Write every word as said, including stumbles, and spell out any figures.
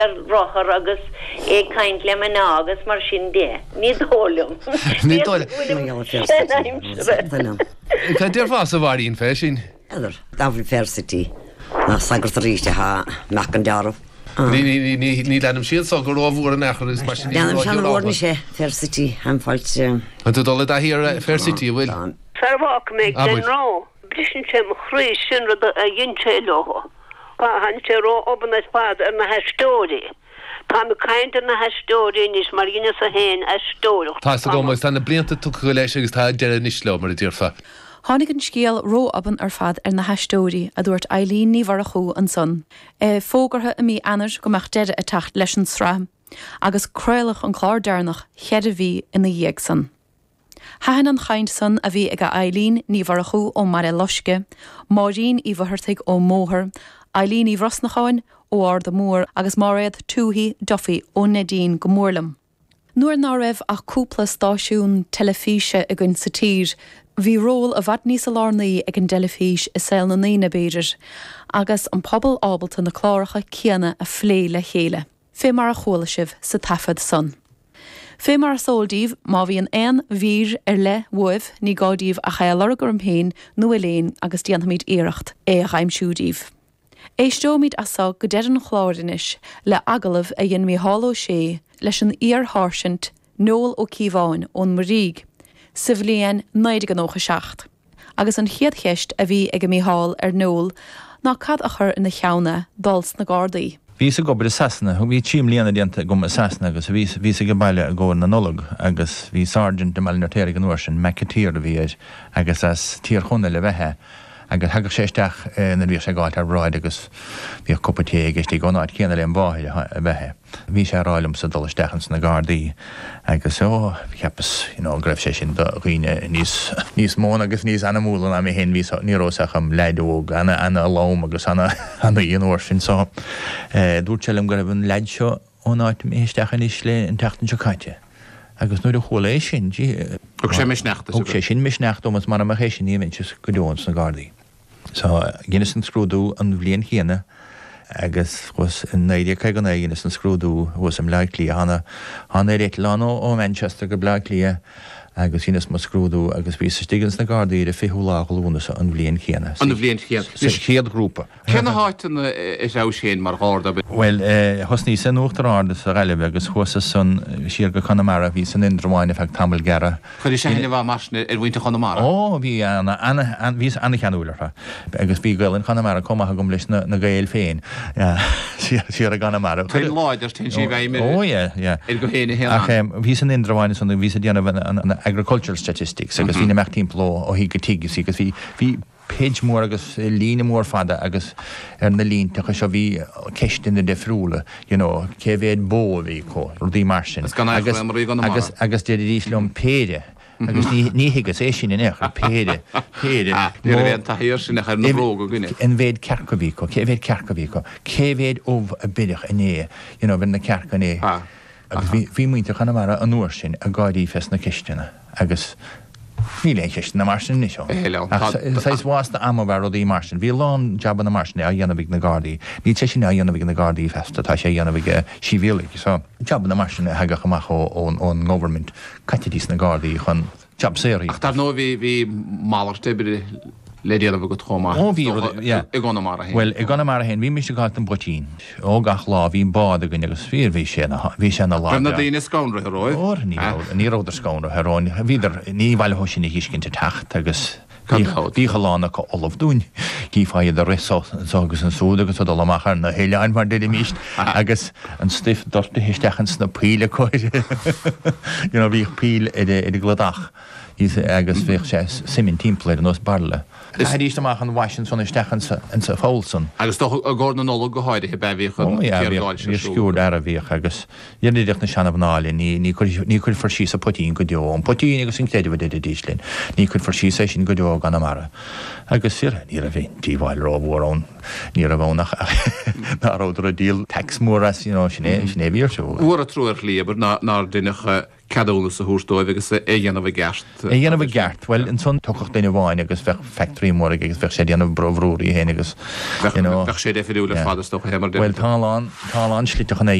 rochar agus é kaint le man agus mar sin dé. Ní dólum. Ní dólum. Ca dtíar fás a bharíonn fé sin? Idir, Davri Faircity. Na sagart ríiste ha meach an dearmh. Ní lenam siad so go rábhúr an echar is mar sin. Lenam sean bhórna sé Faircity an fáilte. An tú dóla a hir Faircity bhfuil? Farvach méid den rá. Brisin sé mo chrí sin rud a dhénte loho. Pa han sé rá oban as pad ar na heistóri. Tá me kaint ar na heistóri nis mar gine sa hen heistóri. Tá sa gomás tá na blianta tú go leis agus tá deire níos le mar a dtíorfa. Tháinig an scéal ró aban ar fad ar na heistóri a dúirt Eileen ní bhar a chú an son. E fógartha a mí anar gomach deire a tacht leis an sra, agus cruilech an chlár darnach chead a bhí ina dhéag san. Hahan an chaint san a bhí ag a Eileen ní bhar a chú ó mar e loisce, Máirín í bhartaigh ó móthir, Eileen í bhrosnacháin ó ár de mór agus máréad túhí dofií ó Nadine go mórlam. Nuair ná raibh ach cúpla stáisiún telefíse a gin sa tír, bhí ról a bhad níos a lárnaí ag an telefís is saoil na naoine beidir, agus an pobl ábalta na chláiricha céanna a phlé le chéile. Fé mar a chola sibh sa tafad son. Fé mar a sóldíomh má bhí an aon bhír ar le mhuamh ní gáidíomh a chaelar gur an péin nó eléin agus díanamid éireacht é a chaimsúdíomh. Éistómid asá go dead an chláirinis le agalamh a dhéon mí háló sé leis an íar-háirsint nóil ó Cíbháin ón Maríg, sa bhliain naid an ócha seacht. Agus an chiad cheist a bhí ag mí hall ar nóil ná cad a chur ina cheanna dals na Gardaí. Bhí a gobar sasna, bhí tíim líana dianta gom sasna agus bhí a go baile a ggóir na nolog agus bhí sergeant de Malinatéir an uair sin McAteer a bhí agus as tír chunna le bheitthe agus thugad séisteach na bhí sé gáil ar ráid agus bhí cuppaté agus tí gnáid céanna le an bháil a bheitthe. Bhí sé ráilm sa dulaisteachans na Gardaí agus ó cheappas greibh sé sin do riine níos móna agus níos anamúlan a mé hen ví nírósach am leidóg anna anna lám agus anna anna íonúir sin so dúirt sem go raibh an leid seo ónáid méisteach an is le an teachtain seo caite. Agus nuair a chola é sin Ug sé misneachta Ug sé sin misneachta mas mar a chééis sin íhaintes go dúins na Gardaí. So ginnis an scrúdú an bblion chéana agus chus in néidir cé gan ginnis an scrúdú was am leiclí hana hana réit lánó ó Manchester go bleiclí agus ginnis má scrúdú agus bhí stigans na Gardaí a fiúlá goúna an bblion chéana. An bblion chéana. Chéad grúpa. Cena háitina is á sin mar háda? Well, hosní san úachtar áda sa gaileh agus chuasa san siar go Connemara hí san indromáine feag tamil gera. Chuir sé le bh marsna ar bhainte Connemara? Ó, bhí bhí anna cheanúlartha. Agus bhí gail in Connemara comacha gom leis na gail féin. Siar a Connemara. Tuil láidir tin sí bhaimir? Ó, yeah, yeah. Ir go héna héana? Ach, hí san indromáine san bhí sa déanamh agricultural statistics agus hí na meachtín pló ó hí go tígus agus hí page mór agus lína mór fada agus ar na línta chu seo bhí ceistin na defriúla, you know, cé bhéad bó bhí có, rudí mar sin. Agus agus déad dís leom péide. Agus ní higus é sin in echar péide. Péide. Ní a bhéad taíir sin echar na bróg go gine. An bhéad cearca bhí có, cé bhéad cearca bhí có, cé bhéad óh a bidach in é, you know, bhín na cearca in é. Agus bhí muinte Connemara an uair sin a gáidí fes na ceistena agus ní le ceist na marsin ní seo. Sais bhásta am bhar rodí marsin. Bhí lán jabban na marsin a dhéanamh na Gardaí. Ní te sin a dhéanamh na Gardaí festa tá sé dhéanamh síbhéalaigh. So jabban na marsin a heagach amach ón government caitidís na Gardaí chun jab séirí. Ach tar nó bhí málar tibri le déanamh go tchomá. Ó bhí i Connemara hen. Well, i Connemara hen, bhí mis gáil an botín. Ó gach lá bhí bád a gine agus fír bhí sé na lá. Na daoine scónra róid? Ó, ní róidir scónra heráin. Bhíidir ní bhile ho sin hiiscinnte tacht agus bhí chalána go olah dún. Í fáiad a risá agus an súd agus a amachar na héileáin mar déidir míist agus an stift dorta hiistechans na píle coide. Bhí píl i gladach. Agus bhíh sé simin timpplaid an os barla. Hadíist amach an Washington son istechan an sa fólson. Agus tó a górna nóla go háide he bheith chun bhí sciúr ar a bhíoch agus dhéanidirach na seanna bnála ní chuil forsí sa potíín go deón. Potíín agus sin cléidir bh díslinn. Ní chuil forsí sé sin go deó gan amara. Agus si ní a bhín tíháil ráhórón ní a bhnach náróidir a díal tex mór as sinné sinné bhír seú. Uair a trúir líabar ná duineach cadólas a húsdóibh agus é dhéanamh gceart. É dhéanamh gceart, well in son tuchacht daine bháin agus fecht trímór agus bheith sé déanamh brohrúí héanagus sé défiúla fádas do hemar. Well tá tá an slíteach